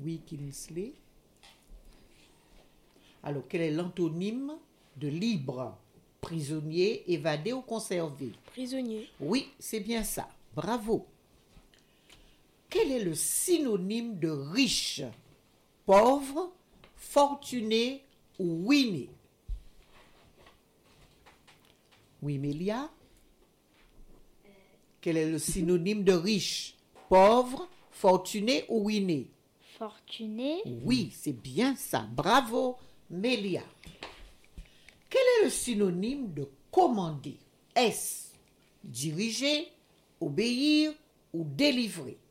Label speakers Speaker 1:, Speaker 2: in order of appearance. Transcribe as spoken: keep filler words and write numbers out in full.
Speaker 1: Oui, Kingsley. Alors, quel est l'antonyme de libre? Prisonnier, évadé ou conservé?
Speaker 2: Prisonnier.
Speaker 1: Oui, c'est bien ça. Bravo. Quel est le synonyme de riche? Pauvre, fortuné ou ruiné? Oui, Mélia. Quel est le synonyme de riche? Pauvre, fortuné ou ruiné?
Speaker 3: Fortuné.
Speaker 1: Oui, c'est bien ça. Bravo, Mélia. Quel est le synonyme de commander? Est-ce diriger, obéir ou délivrer?